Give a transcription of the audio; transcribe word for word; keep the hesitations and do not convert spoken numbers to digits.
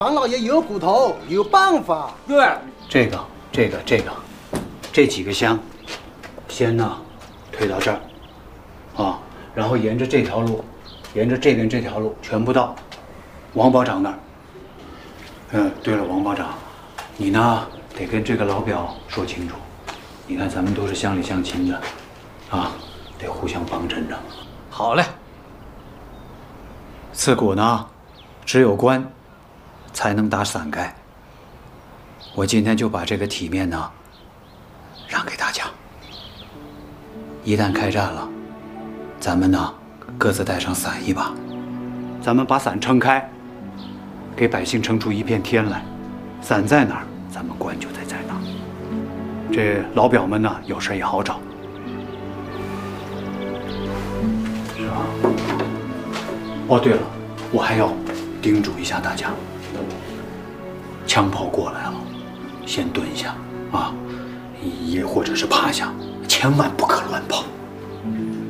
王老爷有骨头，有办法。 对， 这个、这个、这个，这几个箱，先呢推到这儿，啊，然后沿着这条路，沿着这边这条路，全部到王保长那儿。嗯，对了，王保长，你呢得跟这个老表说清楚。你看咱们都是乡里乡亲的，啊，得互相帮衬着。 好嘞。 刺骨呢，只有官才能打伞盖。我今天就把这个体面呢让给大家。一旦开战了，咱们呢各自带上伞一把，咱们把伞撑开，给百姓撑出一片天来。伞在哪儿，咱们官就得在哪儿。这老表们呢，有事也好找。是吧？哦，对了，我还要叮嘱一下大家，枪炮过来了，先蹲下啊，也或者是趴下，千万不可乱跑。